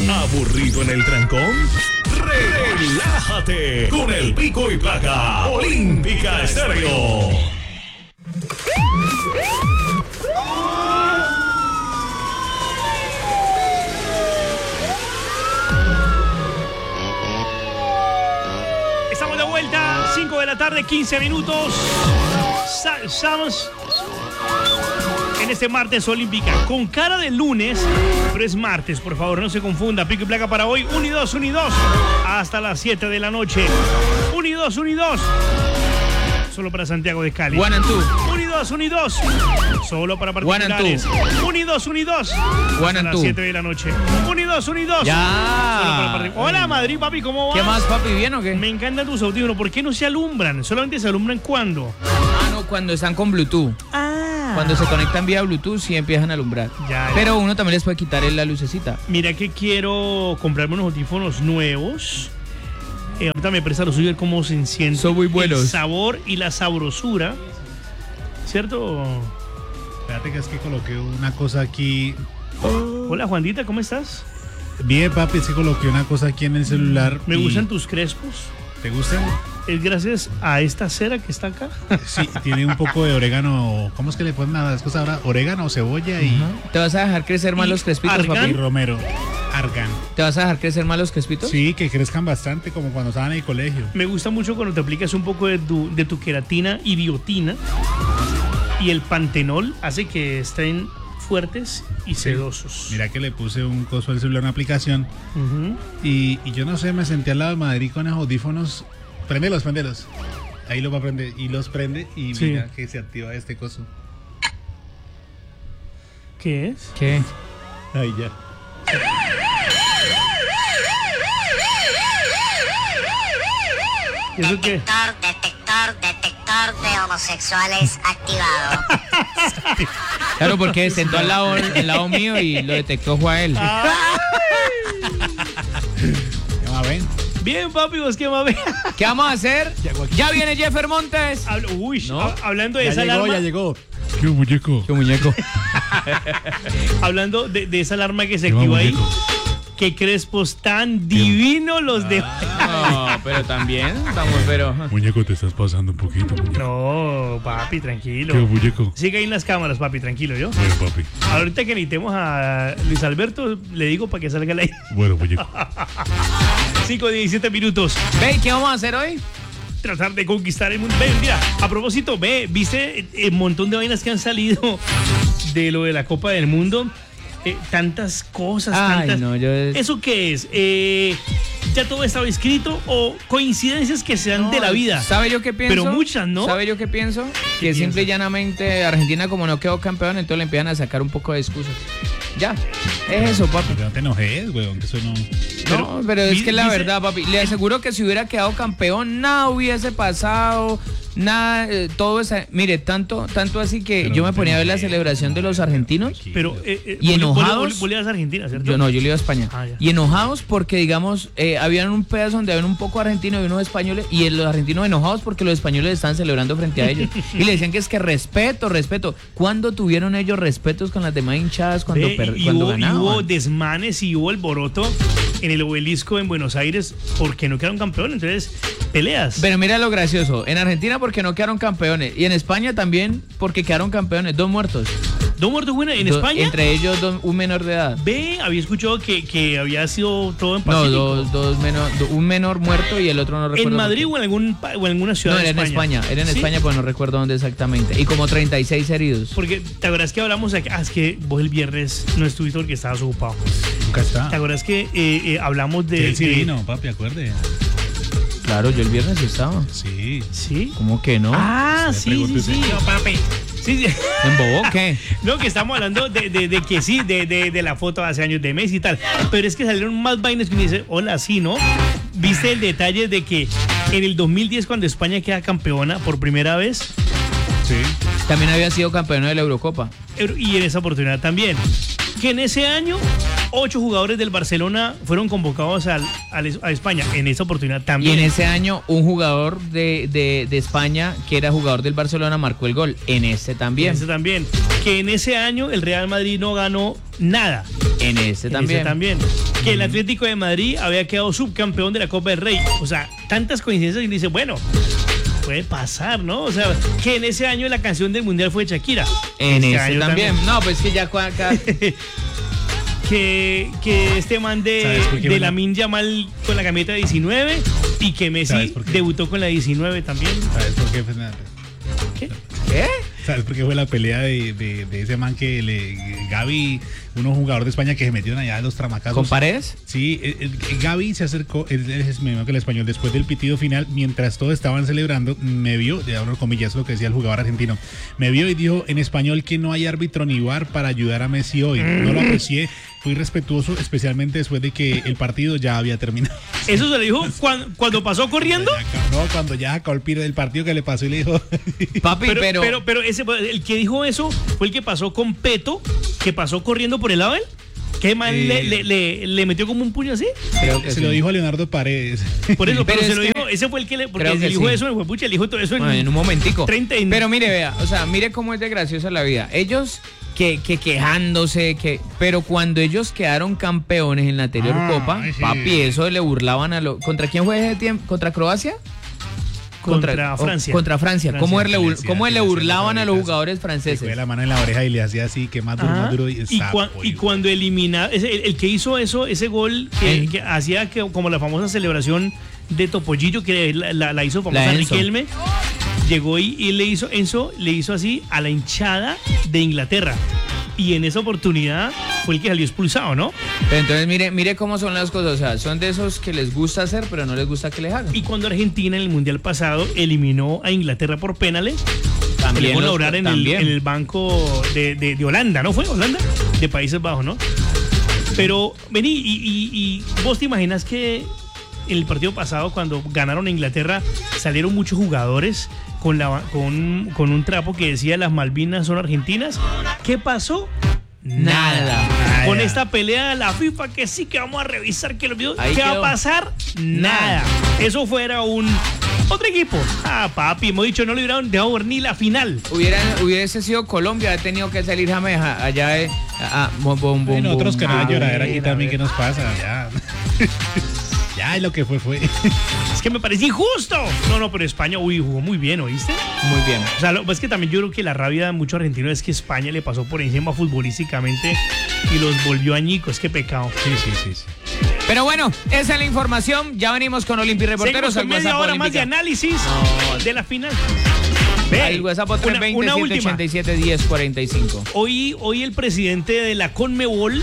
¿Aburrido en el trancón? Relájate con el pico y placa Olímpica Estéreo. Estamos de vuelta, 5 de la tarde, 15 minutos. Estamos en este martes olímpica, con cara de lunes, pero es martes, por favor, no se confunda. Pico y placa para hoy, 1 y 2, hasta las 7 de la noche. 1 y 2. Solo para Santiago de Cali. 1 and 2. 1 y 2. Solo para particulares. 1 y 2. 1 and las 2. 7 de la noche. 1 y 2. Ya. Hola, Madrid, papi, ¿cómo vas? ¿Qué más, papi? ¿Bien o qué? Me encantan tus audífonos. ¿Por qué no se alumbran? ¿Solamente se alumbran cuándo? No, cuando están con Bluetooth. Cuando se conectan vía Bluetooth sí empiezan a alumbrar. Ya. Pero uno también les puede quitar la lucecita. Mira que quiero comprarme unos audífonos nuevos. Ahorita me presta los suyos cómo se siente. Son muy buenos. El sabor y la sabrosura. ¿Cierto? Espérate que es que coloqué una cosa aquí. Hola, Juanita, ¿cómo estás? Bien, papi, es que coloqué una cosa aquí en el celular. Me gustan tus crespos. ¿Te gustan? Es gracias a esta cera que está acá. Sí, tiene un poco de orégano. ¿Cómo es que le ponen a las cosas ahora? Orégano, cebolla y... ¿Te vas a dejar crecer más los crespitos, argán. y papi? romero. Argán. ¿Te vas a dejar crecer más los crespitos? Sí, que crezcan bastante, como cuando estaban en el colegio. Me gusta mucho cuando te aplicas un poco de tu queratina y biotina. Y el pantenol hace que estén fuertes y sedosos. Mira que le puse un coso al celular, una aplicación. Y yo no sé, me senté al lado de Madrid con esos audífonos. Préndelos. Ahí lo va a prender. Y los prende y Sí. mira que se activa este coso. ¿Qué es? ¿Qué? Ahí ya. ¿Y eso qué? Detector de homosexuales activado. Claro, porque sentó al lado mío y lo detectó fue a él. ¿Qué más ven? Bien, papi, vos qué más ves. ¿Qué vamos a hacer? Ya viene Jeffer Montes. Hablando de Ya esa llegó, alarma. ya llegó. ¿Qué muñeco? Qué muñeco. Hablando de esa alarma que se activó ahí. Qué crespos tan divinos los de. No, pero también estamos, Muñeco, te estás pasando un poquito, muñeco. No, papi, tranquilo. ¿Qué muñeco? Sigue ahí en las cámaras, papi, tranquilo, yo. Bueno, papi. Ahorita que necesitemos a Luis Alberto, le digo para que salga la. Bueno, muñeco. 5:17 minutos. Ve, ¿qué vamos a hacer hoy? Tratar de conquistar el mundo. Ve, mira, a propósito, ¿viste el montón de vainas que han salido de lo de la Copa del Mundo? Tantas cosas, Ay, tantas. no, ¿Eso qué es? ¿Ya todo estaba escrito o coincidencias que se dan de la vida? ¿Sabe yo qué pienso? Pero muchas, ¿no? ¿Sabe yo qué pienso? Que piensas? simple y llanamente Argentina, como no quedó campeón, entonces le empiezan a sacar un poco de excusas. Ya, es eso, papi. Pero no te enojes, weón, que eso no... No, pero es que la dice- verdad, papi, le aseguro que si hubiera quedado campeón, nada hubiese pasado, nada, todo eso. Mire, tanto así que Pero yo no me te ponía a ver las enojes, celebración de los argentinos. Pero, Y enojados. Vos le das a Argentina, ¿cierto? Yo no, yo le iba a España. Ah, ya. Y enojados porque, digamos, habían un pedazo donde habían un poco argentinos y unos españoles, y los argentinos enojados porque los españoles estaban celebrando frente a ellos. Y le decían que es que respeto. ¿Cuándo tuvieron ellos respetos con las demás hinchadas cuando, cuando ganaban? Hubo desmanes y hubo alboroto en el obelisco en Buenos Aires porque no quedaron campeones, entonces peleas. Pero mira lo gracioso, en Argentina porque no quedaron campeones, y en España también porque quedaron campeones, 2 muertos. ¿Dos muertos buenas en España? Entre ellos un menor de edad. Había escuchado que había sido todo en No, Pacífico. un menor muerto y el otro no recuerdo. ¿En Madrid por o en alguna qué. ciudad No, de era en España? España, ¿Sí? pues no recuerdo dónde exactamente. Y como 36 heridos. Porque te acuerdas que hablamos aquí, es que vos el viernes no estuviste porque estabas ocupado. Nunca está. ¿Te acuerdas que hablamos de... Sí, vino, papi, acuerde. Claro, yo el viernes estaba. Sí. ¿Sí? ¿Cómo que no? Ah, Se sí, pregúntese. sí. No, papi. Sí, sí. ¿En Bobo qué? No, que estamos hablando de que sí, de la foto de hace años de Messi y tal. Pero es que salieron más vainas que uno dice, hola, sí, ¿no? ¿Viste el detalle de que en el 2010, cuando España queda campeona por primera vez, Sí. También había sido campeón de la Eurocopa. y en esa oportunidad también, que en ese año 8 jugadores del Barcelona fueron convocados a España en esa oportunidad Y también. en ese año un jugador de España que era jugador del Barcelona marcó el gol. En ese también. Ese también. Que en ese año el Real Madrid no ganó nada. En ese también. Ese también. Que el Atlético de Madrid había quedado subcampeón de la Copa del Rey. O sea, tantas coincidencias y dice, bueno, puede pasar, ¿no? O sea, que en ese año la canción del Mundial fue de Shakira. En Este ese año también. No, pues que ya acá. que este man ¿Sabes por qué de me la- Lamine Yamal con la camiseta 19 y que ¿Sabes Messi por qué? debutó con la 19 también. ¿Sabes por qué, Fernando? ¿Qué? ¿Qué? ¿Sabes por qué fue la pelea de ese man que Gaby, unos jugadores de España que se metieron allá a los tramacazos? ¿Con Paredes? Sí, Gaby se acercó, él es mismo que el español, después del pitido final, mientras todos estaban celebrando, me vio, de abro comillas lo que decía el jugador argentino, me vio y dijo en español que no hay árbitro ni VAR para ayudar a Messi hoy. No lo aprecié, fui respetuoso, especialmente después de que el partido ya había terminado. Eso se le dijo cuando pasó corriendo. Cuando ya acabó el del partido que le pasó y le dijo... Papi, pero El que dijo eso fue el que pasó con Peto, que pasó corriendo por el lado de él. ¿Qué man le metió como un puño así? creo que se sí. lo dijo a Leonardo Paredes. Por eso, pero Pero se es lo que- dijo, ese fue el que le, porque creo se que dijo sí. eso, fue pucha, le dijo todo eso Bueno, en un momentico. 30 Pero mire, vea, o sea, mire cómo es de graciosa la vida. Ellos que quejándose, pero cuando ellos quedaron campeones en la anterior Copa, sí. papi, eso le burlaban a los... ¿Contra quién fue ese tiempo? ¿Contra Croacia? Contra Francia. Contra Francia. ¿Cómo Francia. le burlaban a los jugadores Le franceses? la mano en la oreja y le hacía así, que más duro, y Y cuando eliminaba, el que hizo eso, ese gol que hacía como la famosa celebración de Topollillo, que la hizo famosa La Enzo. Riquelme, llegó y Enzo le hizo así a la hinchada de Inglaterra. Y en esa oportunidad fue el que salió expulsado, ¿no? Pero entonces mire cómo son las cosas. O sea, son de esos que les gusta hacer, pero no les gusta que les hagan. Y cuando Argentina en el Mundial pasado eliminó a Inglaterra por penales, También le los- a lograr en también. el banco de Holanda, ¿no fue? Holanda, de Países Bajos, ¿no? Pero, vení, y vos te imaginas que en el partido pasado, cuando ganaron a Inglaterra, salieron muchos jugadores con un trapo que decía las Malvinas son argentinas. ¿Qué pasó? Nada. Con esta pelea de la FIFA, que sí que vamos a revisar que lo vio. Ahí ¿Qué va quedó. a pasar? Nada. Eso fuera otro equipo. Ah, papi, hemos dicho, no le hubieran dejado ver ni la final. Hubiese sido Colombia, ha tenido que salir James allá Nosotros que no Ah, llorar aquí bien, también, a ¿qué ver. nos pasa? Ya. Ya, lo que fue. Es que me parece injusto. No, pero España, jugó muy bien, ¿oíste? Muy bien. O sea, es que también yo creo que la rabia de muchos argentinos es que España le pasó por encima futbolísticamente y los volvió añicos. Qué pecado. Sí. Pero bueno, esa es la información. Ya venimos con Olimpi Reporteros. Seguimos con al media WhatsApp hora más de Olímpica. análisis No. de la final. Al WhatsApp una última. 320-787-1045. Hoy el presidente de la CONMEBOL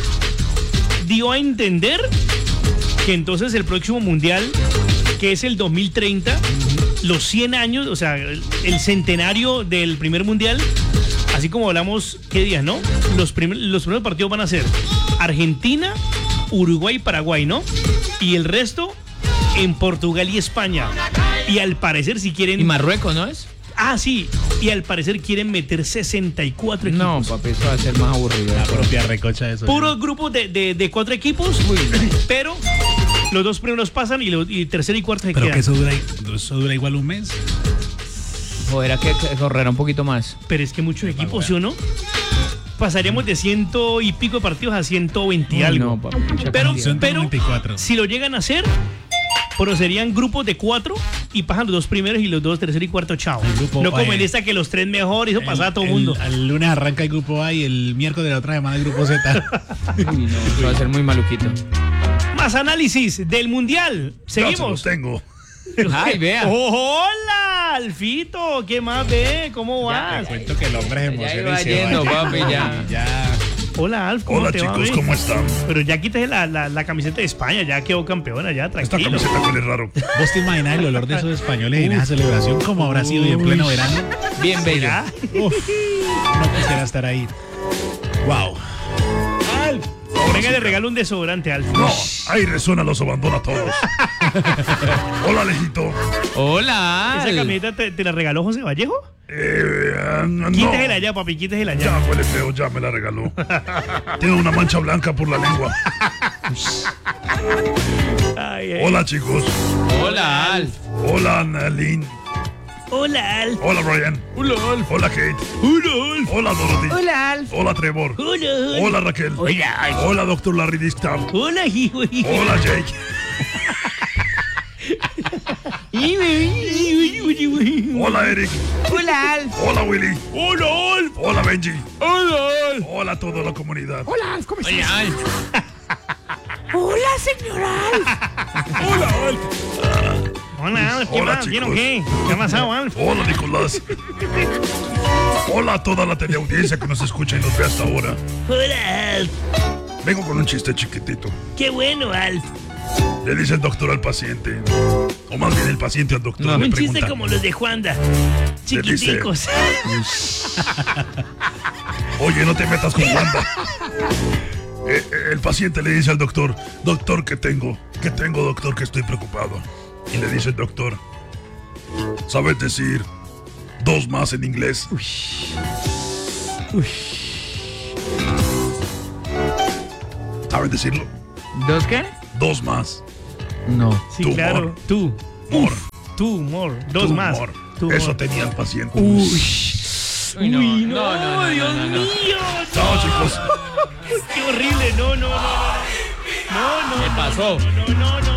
dio a entender que entonces el próximo mundial, que es el 2030, los 100 años, o sea, el centenario del primer mundial, así como hablamos, ¿qué días, no? Los primeros partidos van a ser Argentina, Uruguay y Paraguay, ¿no? Y el resto en Portugal y España. Y al parecer, si quieren... Y Marruecos, ¿no es? Ah, sí. Y al parecer quieren meter 64 equipos. No, papi, eso va a ser más aburrido. La propia recocha de eso. Puros grupos de 4 equipos, pero los 2 primeros pasan y tercero y cuarto se Pero quedan. que eso dura igual un mes. Joder, era que correrá un poquito más. Pero es que muchos equipos, ¿sí o no? Pasaríamos de 100 y pico de partidos a 120 y Uy, algo. no, papi, mucha pero, cantidad. pero 194. si lo llegan a hacer, pero serían grupos de 4 y pasan los 2 primeros y los 2 tercero y cuarto, chao. El grupo No como A. en esta que los 3 mejor, eso pasaba a todo el mundo. El lunes arranca el grupo A y el miércoles de la otra semana el grupo Z. Uy, no, eso va a ser muy maluquito. Más análisis del mundial. Seguimos. tengo. Ay, vea. Hola, Alfito, ¿qué más ve? ¿Cómo vas? Te cuento que el hombre se Ya emociona iba y se yendo, va. papi, ya. Ya. Hola, Alf, ¿cómo Hola te va? chicos, ve? ¿cómo están? Pero ya quítate la camiseta de España, ya quedó campeona, ya, Esta tranquilo. camiseta huele raro. ¿Vos te imaginas el olor de esos españoles en esa celebración? ¿Cómo habrá sido y en pleno verano? Bien bello. ¿Será? Uf, no quisiera estar ahí. Wow. Venga, le regalo un desodorante, Alf. No, ahí resuena, los abandona a todos. Hola, Alejito. Hola. ¿Esa camioneta te la regaló José Vallejo? No. Quítesela ya, papi, quítesela ya. Ya, huele feo, ya me la regaló. Tiene una mancha blanca por la lengua. Ay, ay. Hola, chicos. Hola, Alf. Hola, Annalyn. Hola, Alf. Hola, Brian. Hola, Alf. Hola, Kate. Hola, Alf. Hola, Dorothy. Hola, Alf. Hola, Trevor. Hola, Alf. Hola, Raquel. Hola, Alf. Hola, Dr. Larry Distaff. Hola, hijo. Hola, Jake. Hola, Eric. Hola, Alf. Hola, Willy. Hola, Alf. Hola, Benji. Hola, Alf. Hola a toda la comunidad. Hola, Alf. ¿Cómo estás? Hola, Alf. Hola, señora Alf. Hola, Alf. Hola, Alf. ¿Qué Hola, más? ¿Vieron chicos. qué? ¿Qué ha pasado, Alf? Hola, Nicolás. Hola a toda la teleaudiencia que nos escucha y nos ve hasta ahora. Hola, Alf. Vengo con un chiste chiquitito. Qué bueno, Alf. Le dice el doctor al paciente. O más bien el paciente al doctor. Un le chiste pregunta. como los de Juanda. Le dice- Chiquiticos. Oye, no te metas con Wanda. El paciente le dice al doctor. Doctor, ¿qué tengo? ¿Qué tengo, doctor? Que estoy preocupado. Y le dice el doctor. ¿Sabes decir 2 más en inglés? ¿Sabes decirlo? ¿Dos qué? 2 más. No. Sí, Tumor. claro. Tú. More. Tú, more. Dos Tumor. más. Tú, Eso more. tenía el paciente. Uy, no. Uy, No, Dios no. mío. Chao, chicos. Qué horrible. No, no, no, no. No, no. ¿Qué pasó? No, no, no.